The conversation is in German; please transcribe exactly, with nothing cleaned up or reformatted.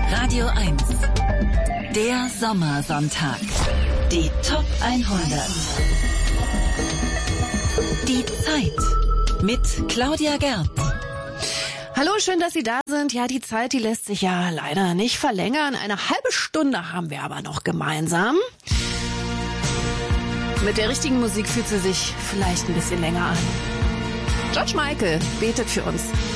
Radio eins. Der Sommersonntag. Die Top hundert. Die Zeit mit Claudia Gerbt. Hallo, schön, dass Sie da sind. Ja, die Zeit, die lässt sich ja leider nicht verlängern. Eine halbe Stunde haben wir aber noch gemeinsam. Mit der richtigen Musik fühlt sie sich vielleicht ein bisschen länger an. George Michael betet für uns.